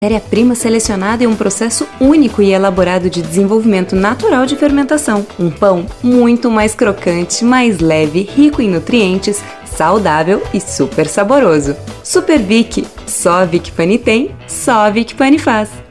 Matéria-prima selecionada em um processo único e elaborado de desenvolvimento natural de fermentação. Um pão muito mais crocante, mais leve, rico em nutrientes, saudável e super saboroso. Super Vic. Só a Vic Pani tem, só a Vic Pani faz.